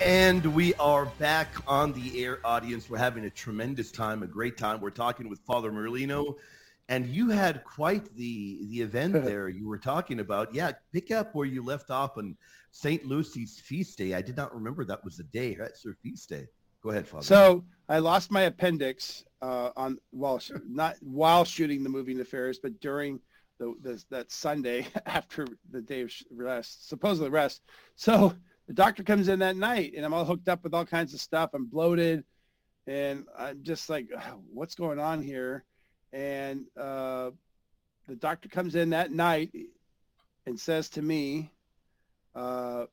And we are back on the air, audience. We're having a tremendous time, a great time. We're talking with Father Merlino, and you had quite the event there you were talking about. Yeah, pick up where you left off on St. Lucy's feast day. I did not remember that was the day. That's her feast day. Go ahead, Father. So I lost my appendix not while shooting the movie Nefarious, but during that Sunday after the day of rest, supposedly rest. So the doctor comes in that night, and I'm all hooked up with all kinds of stuff. I'm bloated, and I'm just like, what's going on here? And the doctor comes in that night and says to me, Father,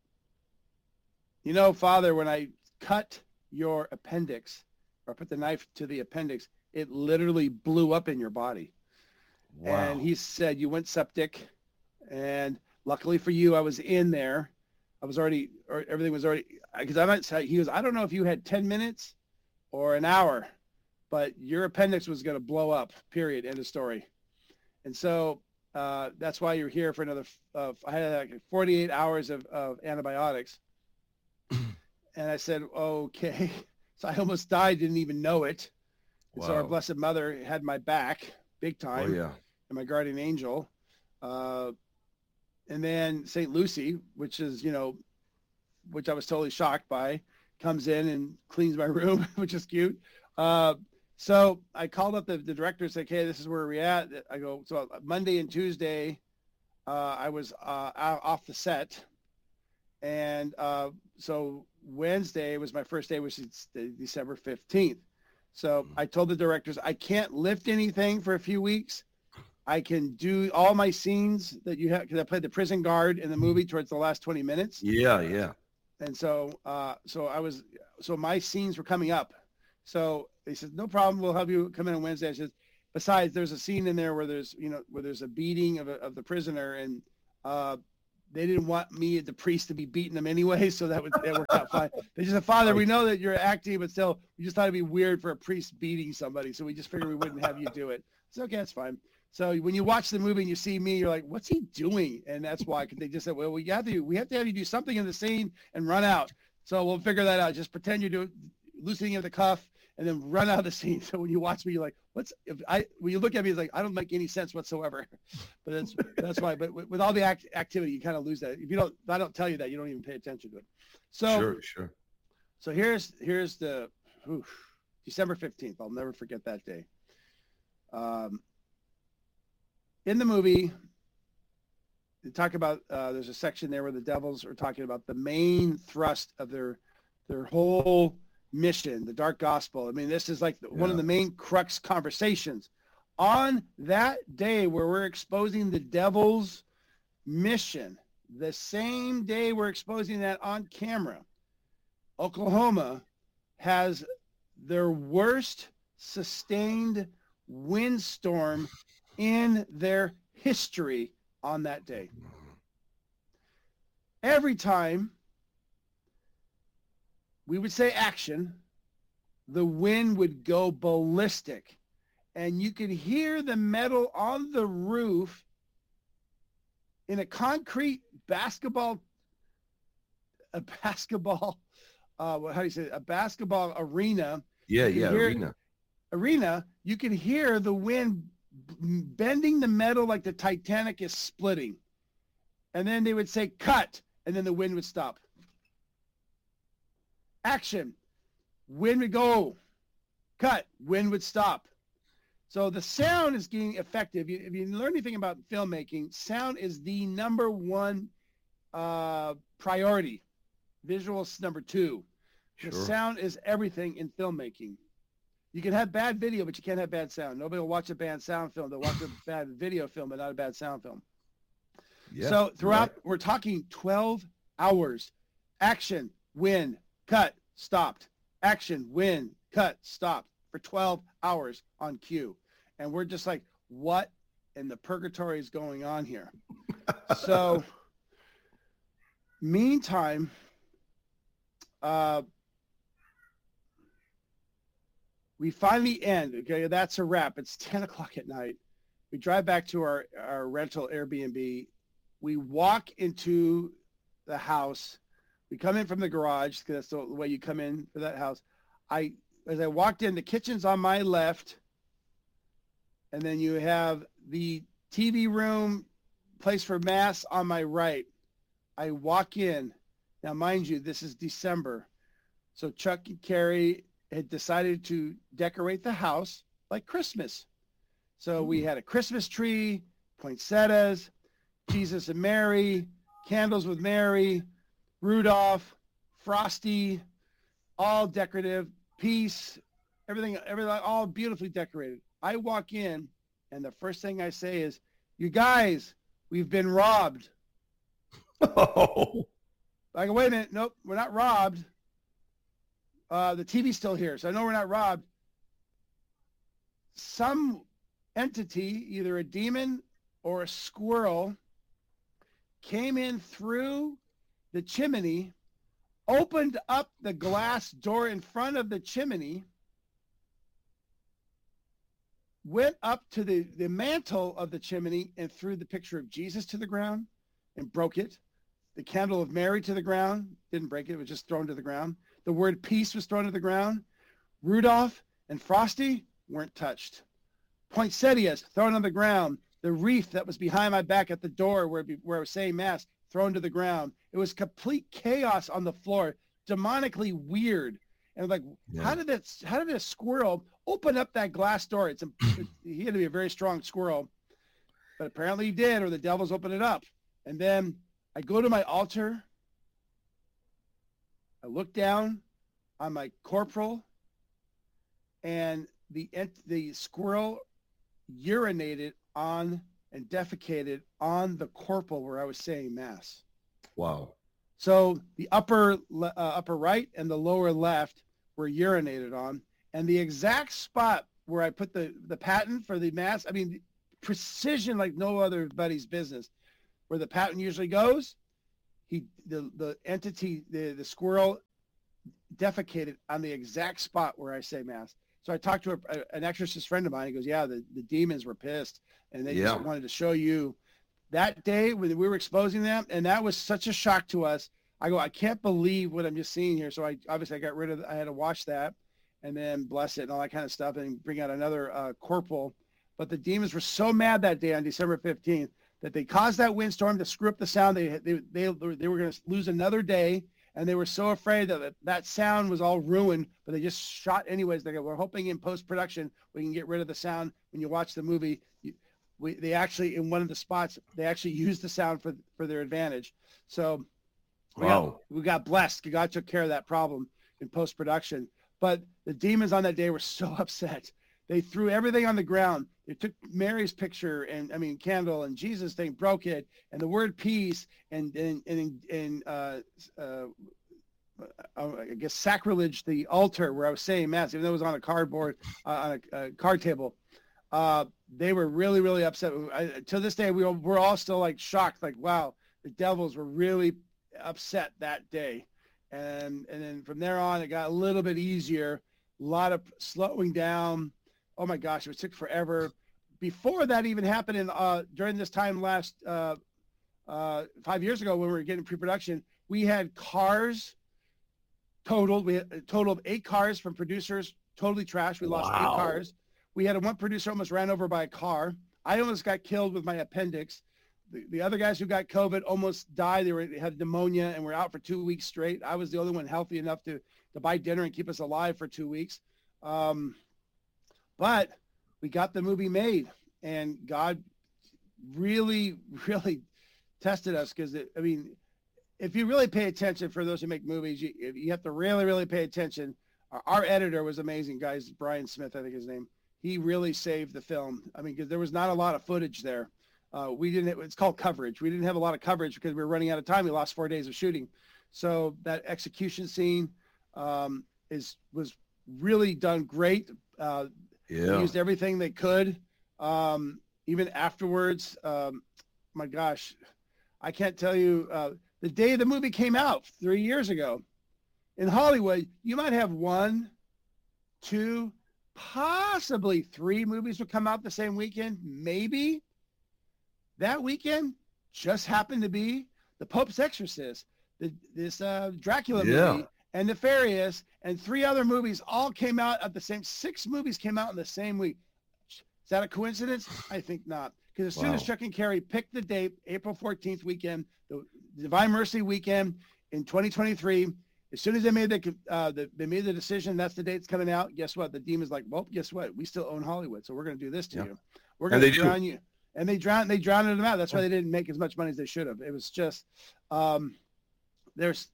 when I cut your appendix, or put the knife to the appendix, it literally blew up in your body. Wow. And he said, you went septic, and luckily for you, I was in there. Everything was already, because he goes, I don't know if you had 10 minutes or an hour, but your appendix was going to blow up, period, end of story. And so that's why you're here for another, I had like 48 hours of antibiotics. And I said, okay. So I almost died, didn't even know it. Wow. So our Blessed Mother had my back big time. Oh, yeah. And my guardian angel. And then St. Lucy, which I was totally shocked by, comes in and cleans my room, which is cute. So I called up the director and said, hey, this is where we're at. I go, so Monday and Tuesday, I was off the set. And so Wednesday was my first day, which is December 15th. So I told the directors, I can't lift anything for a few weeks. I can do all my scenes that you have, because I played the prison guard in the movie towards the last 20 minutes. Yeah. And so my scenes were coming up. So they said, no problem. We'll have you come in on Wednesday. I said, besides, there's a scene in there where there's a beating of the prisoner, and they didn't want me, the priest, to be beating them anyway. So that worked out fine. They just said, Father, we know that you're acting, but still, we just thought it'd be weird for a priest beating somebody. So we just figured we wouldn't have you do it. It's okay. That's fine. So when you watch the movie and you see me, you're like, what's he doing? And that's why, because they just said, well, we have to have you do something in the scene and run out. So we'll figure that out. Just pretend you're loosening of the cuff and then run out of the scene. So when you watch me, you're like, when you look at me, it's like, I don't make any sense whatsoever. But that's why. But with all the activity, you kind of lose that. If I don't tell you that, you don't even pay attention to it. So sure. So here's the December 15th. I'll never forget that day. In the movie, they talk about, there's a section there where the devils are talking about the main thrust of their whole mission, the dark gospel. I mean, this is like one of the main crux conversations. On that day where we're exposing the devil's mission, the same day we're exposing that on camera, Oklahoma has their worst sustained windstorm in their history on that day. Every time we would say action, the wind would go ballistic, and you could hear the metal on the roof in a concrete basketball arena. Arena, you can hear the wind bending the metal like the Titanic is splitting. And then they would say, cut, and then the wind would stop. Action, wind would go. Cut, wind would stop. So the sound is getting effective. If you learn anything about filmmaking, sound is the number one priority. Visuals number two. Sure. The sound is everything in filmmaking. You can have bad video, but you can't have bad sound. Nobody will watch a bad sound film. They'll watch a bad video film, but not a bad sound film. Yeah, so throughout, we're talking 12 hours. Action, wind, cut, stopped. Action, wind, cut, stopped for 12 hours on cue. And we're just like, what in the purgatory is going on here? So meantime, we finally end. Okay, that's a wrap. It's 10 o'clock at night. We drive back to our rental Airbnb. We walk into the house We come in from the garage because that's the way you come in for that house. As I walked in, the kitchen's on my left, and then you have the TV room, place for mass on my right. I walk in. Now, mind you, this is December. So Chuck and Carrie had decided to decorate the house like Christmas. So we had a Christmas tree, poinsettias, Jesus and Mary, candles with Mary, Rudolph, Frosty, all decorative, peace, everything, all beautifully decorated. I walk in, and the first thing I say is, "You guys, we've been robbed." Oh. I go, "Wait a minute. Nope, we're not robbed. The TV's still here, so I know we're not robbed." Some entity, either a demon or a squirrel, came in through the chimney, opened up the glass door in front of the chimney, went up to the mantle of the chimney and threw the picture of Jesus to the ground and broke it. The candle of Mary to the ground, didn't break it, it was just thrown to the ground. The word peace was thrown to the ground. Rudolph and Frosty weren't touched. Poinsettias thrown on the ground. The wreath that was behind my back at the door where I was saying mass, thrown to the ground. It was complete chaos on the floor, demonically weird. And like, how did a squirrel open up that glass door? He had to be a very strong squirrel, but apparently he did, or the devil's opened it up. And then I go to my altar. I look down on my corporal, and the squirrel urinated on and defecated on the corporal where I was saying mass. Wow. So the upper right and the lower left were urinated on, and the exact spot where I put the patent for the mass, I mean, precision like no other buddy's business. Where the patent usually goes, the entity, the squirrel, defecated on the exact spot where I say mass. So I talked to an exorcist friend of mine. He goes, "Yeah, the demons were pissed, and they just wanted to show you." That day when we were exposing them, and that was such a shock to us. I go, "I can't believe what I'm just seeing here." So I got rid of I had to wash that and then bless it and all that kind of stuff and bring out another corporal. But the demons were so mad that day on December 15th that they caused that windstorm to screw up the sound. They were going to lose another day, and they were so afraid that sound was all ruined, but they just shot anyways. They go, "We're hoping in post-production we can get rid of the sound when you watch the movie." They actually, in one of the spots, they actually used the sound for their advantage. So we got blessed. God took care of that problem in post-production. But the demons on that day were so upset. They threw everything on the ground. They took Mary's picture and candle and Jesus thing, broke it, and the word peace and I guess sacrilege the altar where I was saying mass, even though it was on a cardboard on a card table. They were really, really upset. To this day, we're all still like shocked, like, wow, the devils were really upset that day. And then from there on, it got a little bit easier, a lot of slowing down. Oh my gosh, it took forever. Before that even happened, during this time last 5 years ago when we were getting pre-production, we had cars totaled. We had a total of 8 cars from producers, totally trashed. We lost 8 cars. We had one producer almost ran over by a car. I almost got killed with my appendix. The other guys who got COVID almost died. They had pneumonia and were out for 2 weeks straight. I was the only one healthy enough to buy dinner and keep us alive for 2 weeks. But we got the movie made, and God really, really tested us because, if you really pay attention, for those who make movies, you have to really, really pay attention. Our editor was amazing, guys. Brian Smith, I think his name. He really saved the film. Because there was not a lot of footage there. It's called coverage. We didn't have a lot of coverage because we were running out of time. We lost 4 days of shooting. So that execution scene was really done great. They used everything they could. Even afterwards, my gosh, I can't tell you, the day the movie came out 3 years ago in Hollywood, you might have 1, 2, possibly 3 movies would come out the same weekend. Maybe that weekend just happened to be The Pope's Exorcist, this Dracula Yeah. movie and Nefarious and 3 other movies all came out at the same. 6 movies came out in the same week. Is that a coincidence? I think not. Because as soon as Chuck and Carrie picked the date, April 14th weekend, the Divine Mercy weekend in 2023, as soon as they made the decision, that's the date's coming out. Guess what? The demon's like, well, guess what? We still own Hollywood, so we're going to do this to you. We're going to drown you. And they drowned them out. That's why they didn't make as much money as they should have. It was just, there's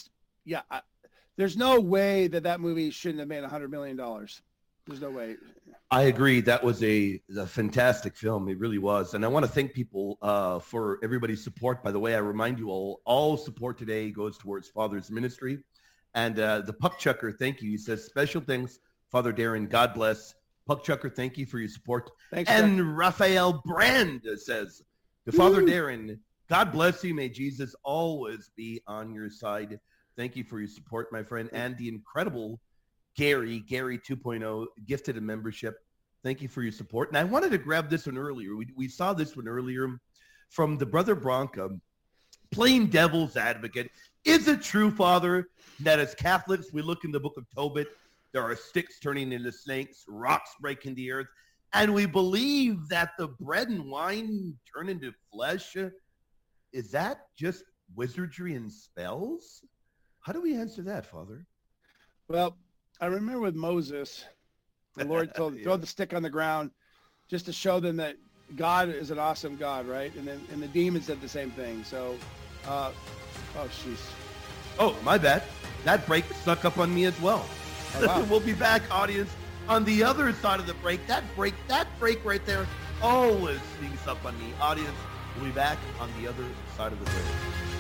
no way that movie shouldn't have made $100 million. There's no way. I agree. That was a fantastic film. It really was. And I want to thank people for everybody's support. By the way, I remind you all support today goes towards Father's ministry. And the Puck Chucker, thank you. He says, special thanks, Father Darren. God bless. Puck Chucker, thank you for your support. Thanks, and Chuck. Raphael Brand says, to Father Darren, God bless you. May Jesus always be on your side. Thank you for your support, my friend. And the incredible Gary 2.0, gifted a membership. Thank you for your support. And I wanted to grab this one earlier. We saw this one earlier from the Brother Bronca, playing devil's advocate. Is it true, Father, that as Catholics, we look in the book of Tobit, there are sticks turning into snakes, rocks breaking the earth, and we believe that the bread and wine turn into flesh? Is that just wizardry and spells? How do we answer that, Father? Well, I remember with Moses, the Lord told him, throw the stick on the ground just to show them that God is an awesome God, right? And the demons did the same thing. So, oh, jeez. Oh, my bad. That break snuck up on me as well. Oh, wow. We'll be back, audience, on the other side of the break. That break right there always sneaks up on me. Audience, we'll be back on the other side of the break.